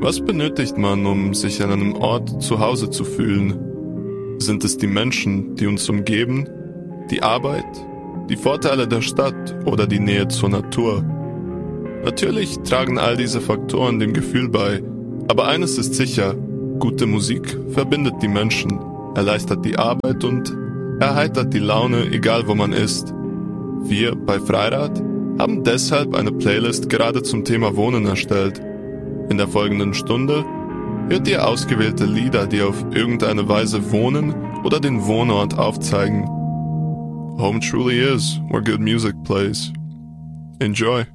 Was benötigt man, um sich an einem Ort zu Hause zu fühlen? Sind es die Menschen, die uns umgeben, die Arbeit, die Vorteile der Stadt oder die Nähe zur Natur? Natürlich tragen all diese Faktoren dem Gefühl bei, aber eines ist sicher, gute Musik verbindet die Menschen, erleichtert die Arbeit und erheitert die Laune, egal wo man ist. Wir bei Freirad haben deshalb eine Playlist gerade zum Thema Wohnen erstellt. In der folgenden Stunde hört ihr ausgewählte Lieder, die auf irgendeine Weise Wohnen oder den Wohnort aufzeigen. Home truly is where good music plays. Enjoy!